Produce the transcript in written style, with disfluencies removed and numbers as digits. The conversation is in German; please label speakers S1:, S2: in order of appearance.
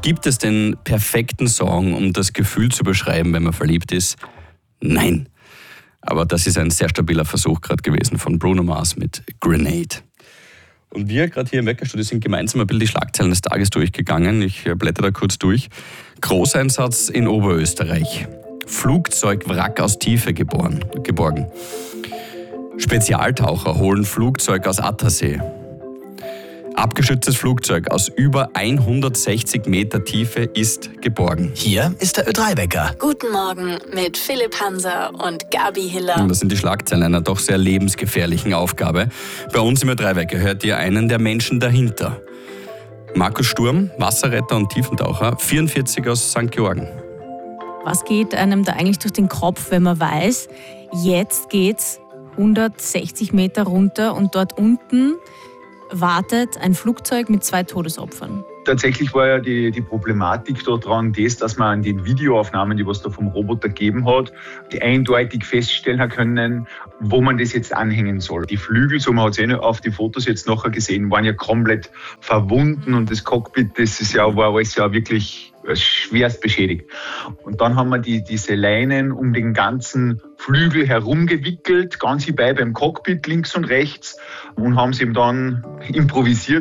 S1: Gibt es den perfekten Song, um das Gefühl zu beschreiben, wenn man verliebt ist? Nein. Aber das ist ein sehr stabiler Versuch gerade gewesen von Bruno Mars mit Grenade. Und wir gerade hier im Weckerstudio sind gemeinsam ein bisschen die Schlagzeilen des Tages durchgegangen. Ich blätter da kurz durch. Großeinsatz in Oberösterreich. Flugzeugwrack aus Tiefe geborgen. Spezialtaucher holen Flugzeug aus Attersee. Abgeschütztes Flugzeug aus über 160 Meter Tiefe ist geborgen.
S2: Hier ist der Ö3-Wecker.
S3: Guten Morgen mit Philipp Hanser und Gabi Hiller.
S1: Und das sind die Schlagzeilen einer doch sehr lebensgefährlichen Aufgabe. Bei uns im Ö3-Wecker hört ihr einen der Menschen dahinter. Markus Sturm, Wasserretter und Tiefentaucher, 44 aus St. Georgen.
S4: Was geht einem da eigentlich durch den Kopf, wenn man weiß, jetzt geht's 160 Meter runter und dort unten wartet ein Flugzeug mit 2 Todesopfern.
S5: Tatsächlich war ja die Problematik daran, dass man an den Videoaufnahmen, die was da vom Roboter gegeben hat, die eindeutig feststellen hat können, wo man das jetzt anhängen soll. Die Flügel, so man hat es auf die Fotos jetzt nachher gesehen, waren ja komplett verwunden und das Cockpit, war alles ja wirklich schwerst beschädigt. Und dann haben wir diese Leinen um den ganzen Flügel herumgewickelt, ganz hierbei beim Cockpit links und rechts und haben sie ihm dann improvisiert.